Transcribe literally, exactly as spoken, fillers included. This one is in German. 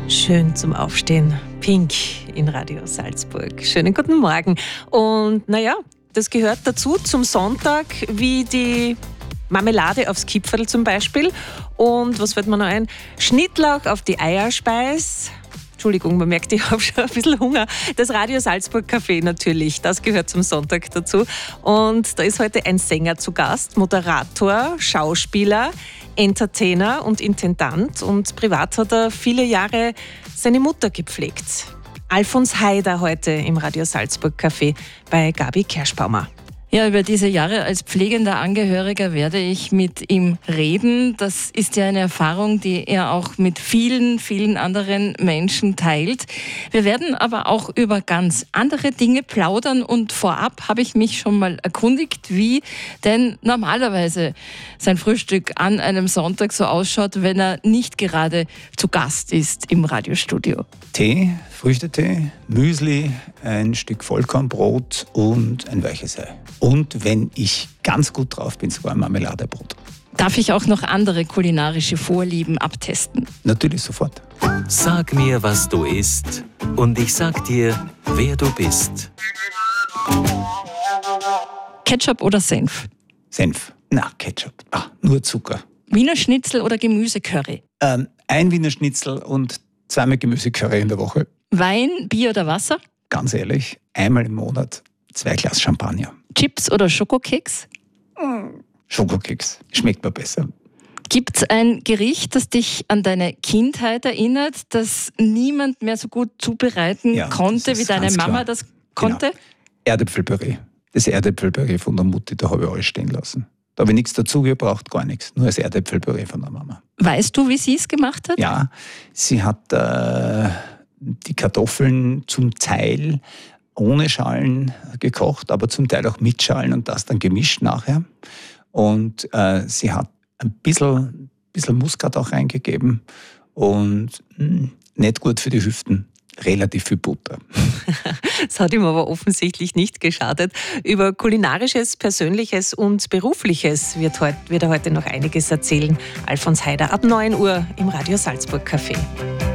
Schön zum Aufstehen. Pink in Radio Salzburg. Schönen guten Morgen. Und naja, das gehört dazu zum Sonntag, wie die Marmelade aufs Kipferl zum Beispiel. Und was fällt mir noch ein? Schnittlauch auf die Eierspeis. Entschuldigung, man merkt, ich habe schon ein bisschen Hunger. Das Radio Salzburg Café natürlich, das gehört zum Sonntag dazu. Und da ist heute ein Sänger zu Gast, Moderator, Schauspieler, Entertainer und Intendant. Und privat hat er viele Jahre seine Mutter gepflegt. Alfons Heider heute im Radio Salzburg Café bei Gabi Kerschbaumer. Ja, über diese Jahre als pflegender Angehöriger werde ich mit ihm reden. Das ist ja eine Erfahrung, die er auch mit vielen, vielen anderen Menschen teilt. Wir werden aber auch über ganz andere Dinge plaudern und vorab habe ich mich schon mal erkundigt, wie denn normalerweise sein Frühstück an einem Sonntag so ausschaut, wenn er nicht gerade zu Gast ist im Radiostudio. Tee, Früchtetee, Müsli, ein Stück Vollkornbrot und ein weiches Ei. Und wenn ich ganz gut drauf bin, sogar ein Marmeladebrot. Darf ich auch noch andere kulinarische Vorlieben abtesten? Natürlich sofort. Sag mir, was du isst, und ich sag dir, wer du bist. Ketchup oder Senf? Senf. Na, Ketchup. Ah, nur Zucker. Wiener Schnitzel oder Gemüsecurry? Ähm, ein Wiener Schnitzel und zweimal Gemüsecurry in der Woche. Wein, Bier oder Wasser? Ganz ehrlich, einmal im Monat zwei Glas Champagner. Chips oder Schokokeks? Schokokeks. Schmeckt mir besser. Gibt es ein Gericht, das dich an deine Kindheit erinnert, das niemand mehr so gut zubereiten Ja, konnte, das wie ist deine ganz Mama klar. das konnte? Genau. Erdäpfelpüree. Das Erdäpfelpüree von der Mutti, da habe ich alles stehen lassen. Da habe ich nichts dazu gebraucht, gar nichts. Nur das Erdäpfelpüree von der Mama. Weißt du, wie sie es gemacht hat? Ja, sie hat äh, die Kartoffeln zum Teil ohne Schalen gekocht, aber zum Teil auch mit Schalen und das dann gemischt nachher. Und äh, sie hat ein bisschen, bisschen Muskat auch reingegeben und mh, nicht gut für die Hüften. Relativ viel Butter. Das hat ihm aber offensichtlich nicht geschadet. Über Kulinarisches, Persönliches und Berufliches wird, heut, wird er heute noch einiges erzählen. Alfons Heider ab neun Uhr im Radio Salzburg Café.